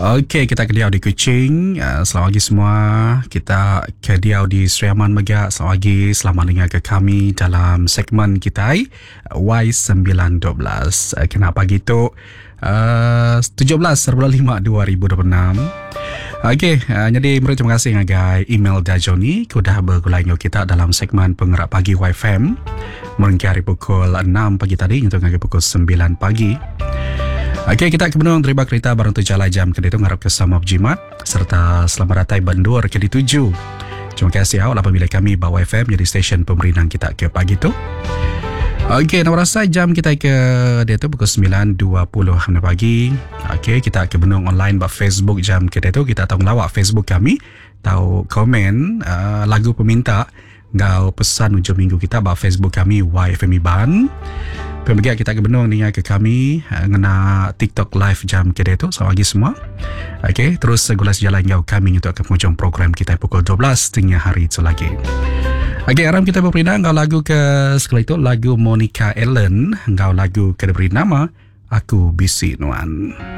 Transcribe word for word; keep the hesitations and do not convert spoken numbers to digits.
Okey, kita kediau di Kuching. Uh, selamat pagi semua. Kita kediau di Seriaman Megah. Selamat pagi. Selamat dengar ke kami dalam segmen kita Y sembilan satu dua. Uh, kena pagi tu uh, tujuh belas bulan lima dua ribu dua puluh enam. Okey, uh, jadi beri terima kasih dengan email Dajoni sudah bergulai dengan kita dalam segmen Penggerak Pagi Y F M. Mungkin hari pukul enam pagi tadi untuk hari pukul sembilan pagi. Okey, kita kebenuang terima kereta barang tu jalan jam ke itu ngarap ke sama berjimat serta selamat datang bendur ke dituju. Terima kasih awak apabila kami bawa Y F M jadi stesen pemerintahan kita ke pagi tu. Okey, nak rasa jam kita ke dia tu pukul sembilan dua puluh pagi. Okey, kita ke benung online ba Facebook jam ke dia tu kita tahu lawak Facebook kami, tahu komen uh, lagu peminta ngau pesan hujung minggu kita ba Facebook kami Y F M Iban. Pemergiat kita ke benung dengan ke kami ngena TikTok live jam ke dia tu. Selamat pagi semua. Okey, terus segulas jalan jauh kami untuk ke penghujung program kita pukul dua belas tengah hari itu lagi. Okey, aram kita beri nama lagu ke sekali itu lagu Monica Allen, ngau lagu ke diberi nama Aku Bisi Nuan.